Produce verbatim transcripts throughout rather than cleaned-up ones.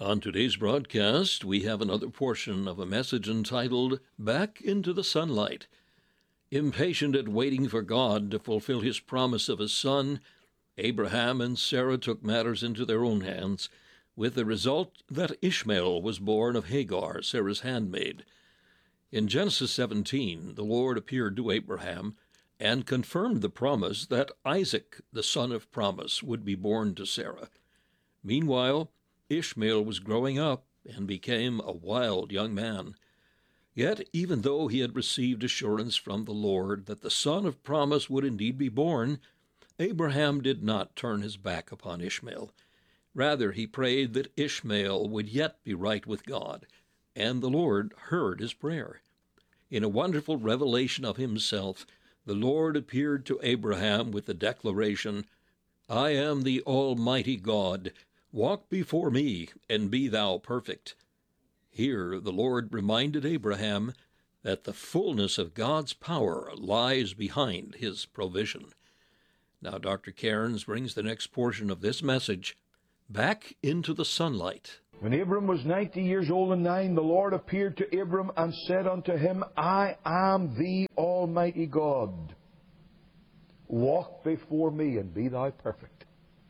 On today's broadcast, we have another portion of a message entitled, Back into the Sunlight. Impatient at waiting for God to fulfill his promise of a son, Abraham and Sarah took matters into their own hands, with the result that Ishmael was born of Hagar, Sarah's handmaid. In Genesis seventeen, the Lord appeared to Abraham and confirmed the promise that Isaac, the son of promise, would be born to Sarah. Meanwhile, Ishmael was growing up and became a wild young man. Yet, even though he had received assurance from the Lord that the son of promise would indeed be born, Abraham did not turn his back upon Ishmael. Rather, he prayed that Ishmael would yet be right with God, and the Lord heard his prayer. In a wonderful revelation of himself, the Lord appeared to Abraham with the declaration, "I am the Almighty God. Walk before me, and be thou perfect." Here the Lord reminded Abraham that the fullness of God's power lies behind his provision. Now Doctor Cairns brings the next portion of this message, Back into the Sunlight. When Abram was ninety years old and nine, the Lord appeared to Abram and said unto him, I am the Almighty God. Walk before me, and be thou perfect.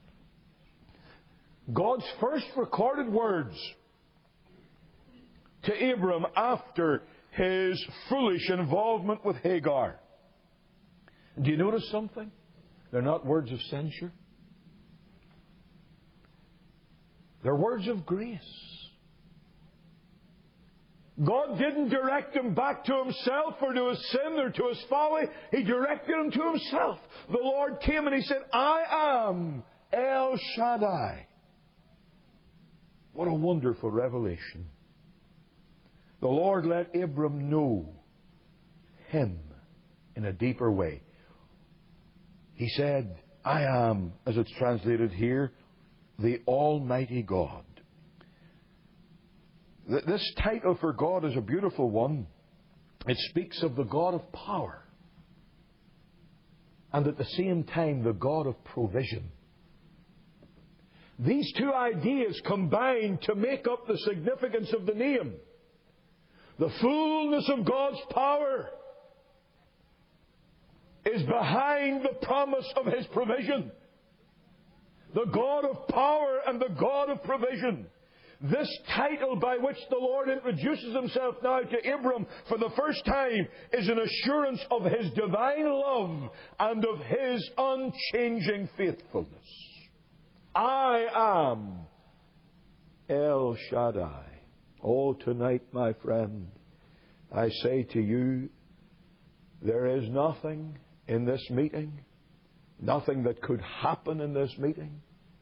God's first recorded words to Abram after his foolish involvement with Hagar. Do you notice something? They're not words of censure. They're words of grace. God didn't direct him back to himself or to his sin or to his folly. He directed him to himself. The Lord came and he said, I am El Shaddai. What a wonderful revelation. The Lord let Abram know him in a deeper way. He said, I am, as it's translated here, the Almighty God. This title for God is a beautiful one. It speaks of the God of power and at the same time the God of provision. These two ideas combine to make up the significance of the name. The fullness of God's power is behind the promise of His provision. The God of power and the God of provision. This title by which the Lord introduces Himself now to Abram for the first time is an assurance of His divine love and of His unchanging faithfulness. I am El Shaddai. Oh, tonight, my friend, I say to you, there is nothing in this meeting, nothing that could happen in this meeting,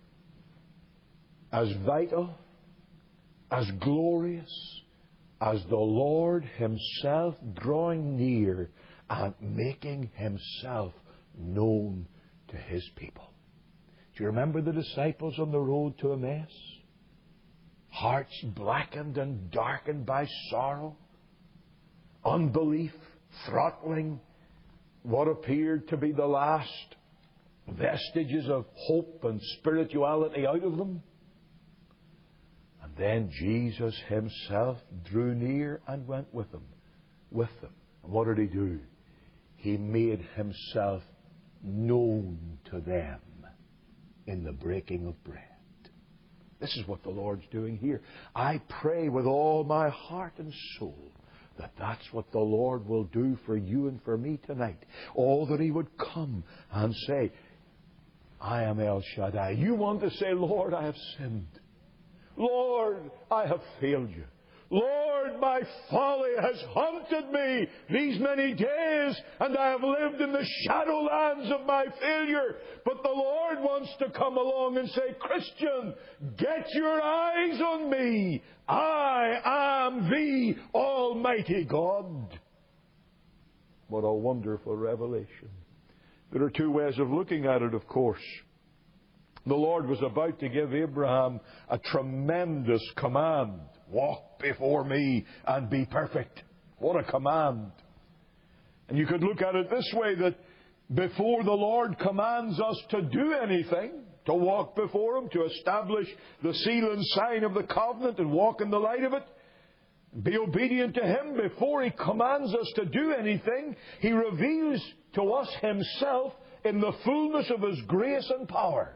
as vital, as glorious, as the Lord Himself drawing near and making Himself known to His people. Do you remember the disciples on the road to Emmaus? Hearts blackened and darkened by sorrow, unbelief, throttling what appeared to be the last vestiges of hope and spirituality out of them. And then Jesus Himself drew near and went with them. With them. And what did He do? He made Himself known to them in the breaking of bread. This is what the Lord's doing here. I pray with all my heart and soul that that's what the Lord will do for you and for me tonight. Oh, that He would come and say, I am El Shaddai. You want to say, Lord, I have sinned. Lord, I have failed you. Lord, my folly has haunted me these many days, and I have lived in the shadowlands of my failure. But the Lord wants to come along and say, Christian, get your eyes on me. I am the Almighty God. What a wonderful revelation. There are two ways of looking at it, of course. The Lord was about to give Abraham a tremendous command. Walk before me and be perfect. What a command. And you could look at it this way, that before the Lord commands us to do anything, to walk before Him, to establish the seal and sign of the covenant and walk in the light of it. Be obedient to Him. Before He commands us to do anything, He reveals to us Himself in the fullness of His grace and power.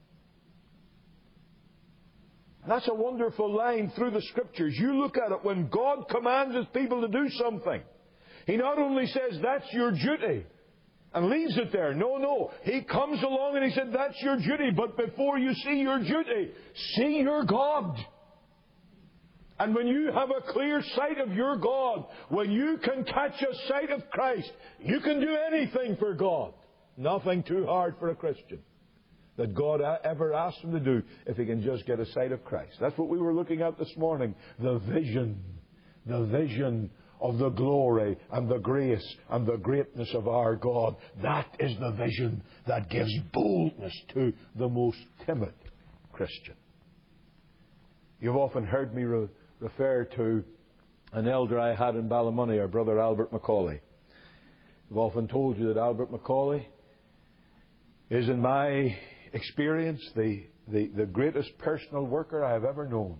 And that's a wonderful line through the Scriptures. You look at it, when God commands His people to do something, He not only says, that's your duty, and leaves it there. No, no. He comes along and He said, that's your duty. But before you see your duty, see your God. And when you have a clear sight of your God, when you can catch a sight of Christ, you can do anything for God. Nothing too hard for a Christian that God ever asked him to do if he can just get a sight of Christ. That's what we were looking at this morning. The vision. The vision of the glory and the grace and the greatness of our God. That is the vision that gives boldness to the most timid Christian. You've often heard me re- refer to an elder I had in Ballymoney, our brother Albert Macaulay. I've often told you that Albert Macaulay is, in my experience, the, the, the greatest personal worker I have ever known.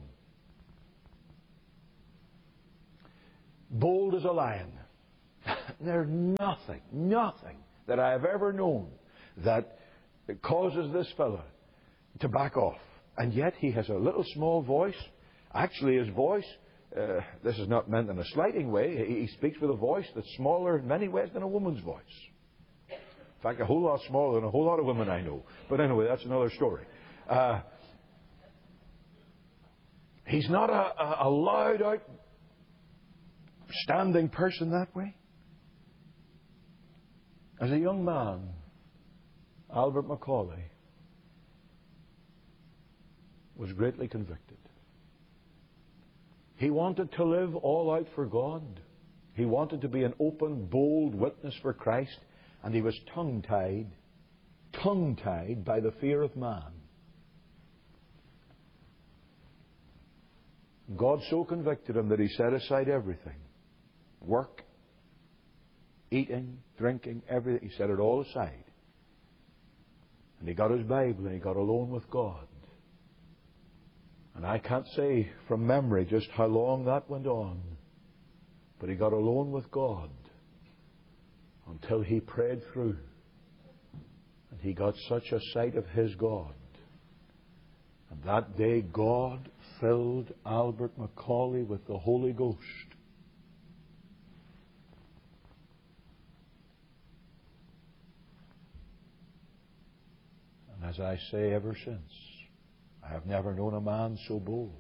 Bold as a lion. There's nothing, nothing that I have ever known that causes this fellow to back off. And yet he has a little small voice. Actually, his voice, uh, this is not meant in a slighting way, he, he speaks with a voice that's smaller in many ways than a woman's voice. In fact, a whole lot smaller than a whole lot of women I know. But anyway, that's another story. Uh, he's not a, a, a loud, outstanding person that way. As a young man, Albert Macaulay was greatly convicted. He wanted to live all out for God. He wanted to be an open, bold witness for Christ. And he was tongue-tied, tongue-tied by the fear of man. God so convicted him that he set aside everything. Work, eating, drinking, everything. He set it all aside. And he got his Bible and he got alone with God. And I can't say from memory just how long that went on. But he got alone with God until he prayed through. And he got such a sight of his God. And that day God filled Albert Macaulay with the Holy Ghost. And as I say ever since, I have never known a man so bold.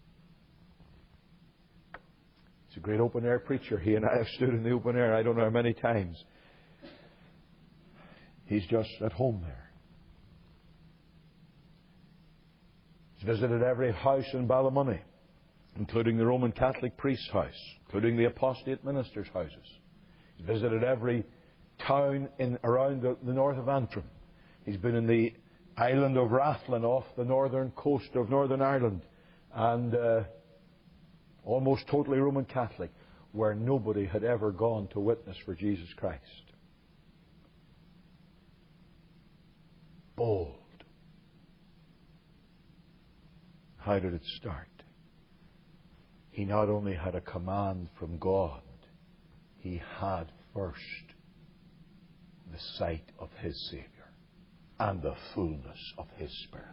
He's a great open-air preacher. He and I have stood in the open air I don't know how many times. He's just at home there. He's visited every house in Ballymoney, including the Roman Catholic priest's house, including the apostate ministers' houses. He's visited every town in around the, the north of Antrim. He's been in the island of Rathlin off the northern coast of Northern Ireland, and uh, almost totally Roman Catholic, where nobody had ever gone to witness for Jesus Christ. Bold. How did it start? He not only had a command from God, he had first the sight of his Savior and the fullness of his Spirit.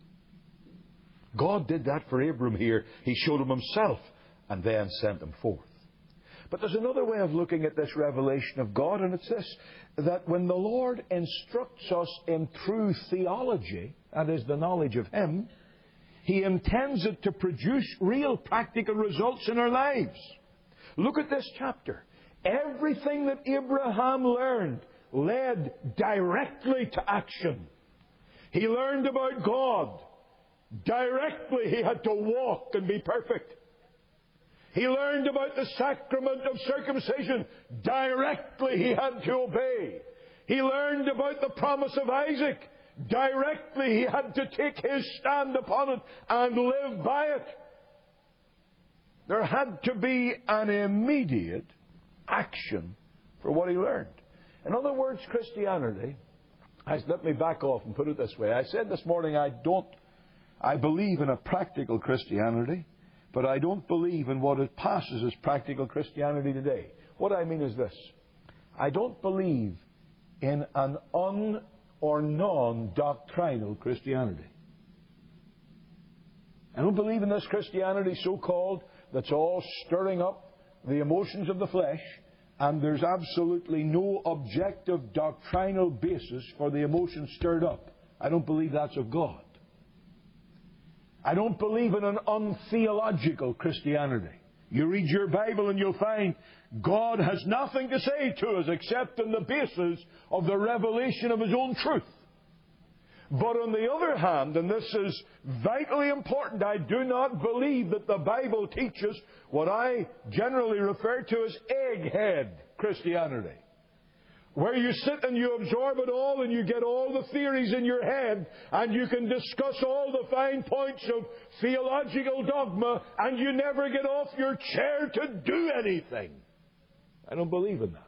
God did that for Abram here. He showed him himself and then sent him forth. But there's another way of looking at this revelation of God, and it's this, that when the Lord instructs us in true theology, that is the knowledge of Him, He intends it to produce real practical results in our lives. Look at this chapter. Everything that Abraham learned led directly to action. He learned about God. Directly he had to walk and be perfect. He learned about the sacrament of circumcision. Directly he had to obey. He learned about the promise of Isaac. Directly he had to take his stand upon it and live by it. There had to be an immediate action for what he learned. In other words, Christianity I, let me back off and put it this way. I said this morning I don't, I believe in a practical Christianity, but I don't believe in what it passes as practical Christianity today. What I mean is this. I don't believe in an un or non-doctrinal Christianity. I don't believe in this Christianity so-called that's all stirring up the emotions of the flesh, and there's absolutely no objective doctrinal basis for the emotions stirred up. I don't believe that's of God. I don't believe in an untheological Christianity. You read your Bible and you'll find God has nothing to say to us except on the basis of the revelation of His own truth. But on the other hand, and this is vitally important, I do not believe that the Bible teaches what I generally refer to as egghead Christianity, where you sit and you absorb it all and you get all the theories in your head and you can discuss all the fine points of theological dogma and you never get off your chair to do anything. I don't believe in that.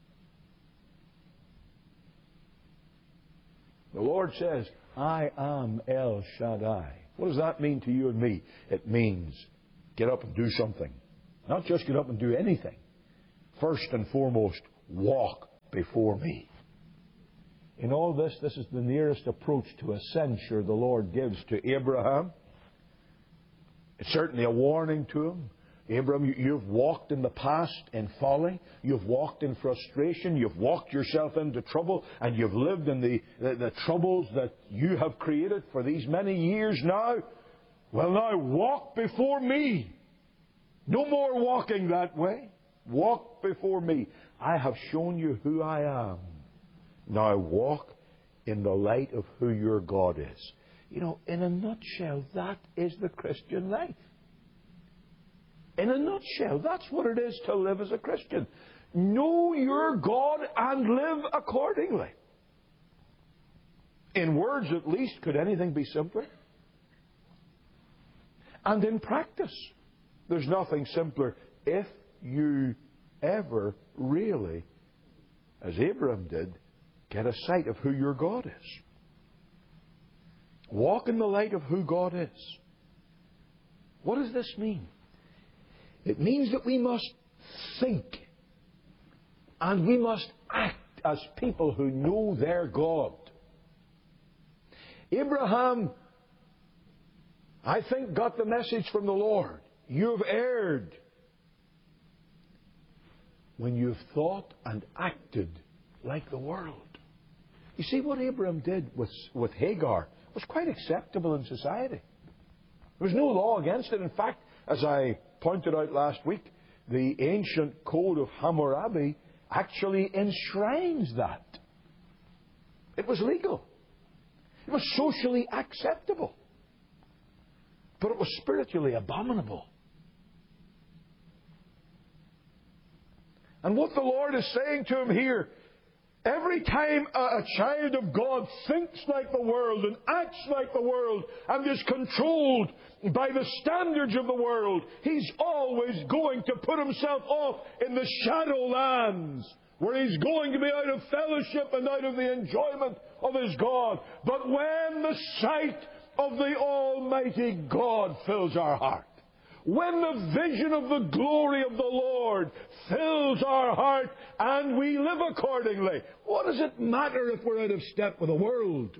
The Lord says, I am El Shaddai. What does that mean to you and me? It means get up and do something. Not just get up and do anything. First and foremost, walk before me. In all this, this is the nearest approach to a censure the Lord gives to Abraham. It's certainly a warning to him. Abraham, you've walked in the past in folly. You've walked in frustration. You've walked yourself into trouble. And you've lived in the, the, the troubles that you have created for these many years now. Well, now walk before me. No more walking that way. Walk before me. I have shown you who I am. Now walk in the light of who your God is. You know, in a nutshell, that is the Christian life. In a nutshell, that's what it is to live as a Christian. Know your God and live accordingly. In words, at least, could anything be simpler? And in practice, there's nothing simpler if you ever really, as Abraham did, get a sight of who your God is. Walk in the light of who God is. What does this mean? It means that we must think and we must act as people who know their God. Abraham, I think, got the message from the Lord. You've erred when you've thought and acted like the world. You see, what Abraham did with, with Hagar was quite acceptable in society. There was no law against it. In fact, as I pointed out last week, the ancient code of Hammurabi actually enshrines that. It was legal. It was socially acceptable. But it was spiritually abominable. And what the Lord is saying to him here, every time a, a child of God thinks like the world and acts like the world and is controlled by the standards of the world, he's always going to put himself off in the shadow lands where he's going to be out of fellowship and out of the enjoyment of his God. But when the sight of the Almighty God fills our heart, when the vision of the glory of the Lord fills our heart and we live accordingly, what does it matter if we're out of step with the world?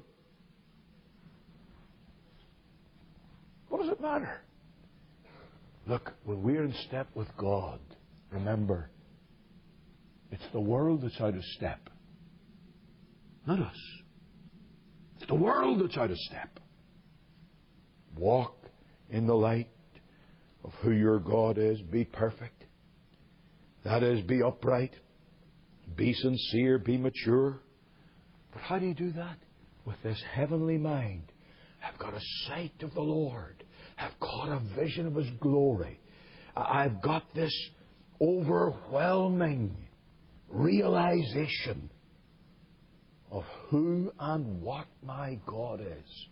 What does it matter? Look, when we're in step with God, remember, it's the world that's out of step, not us. It's the world that's out of step. Walk in the light of who your God is. Be perfect. That is, be upright. Be sincere. Be mature. But how do you do that? With this heavenly mind. I've got a sight of the Lord. I've got a vision of His glory. I've got this overwhelming realization of who and what my God is.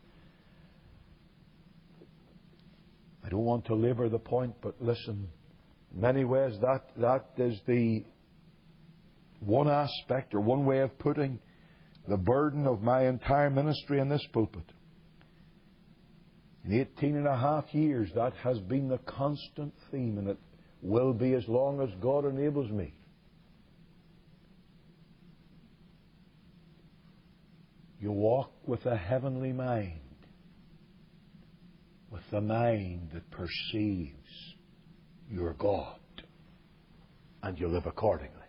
I don't want to labour the point, but listen, in many ways that, that is the one aspect or one way of putting the burden of my entire ministry in this pulpit. In eighteen and a half years, that has been the constant theme, and it will be as long as God enables me. You walk with a heavenly mind, with the mind that perceives your God, and you live accordingly.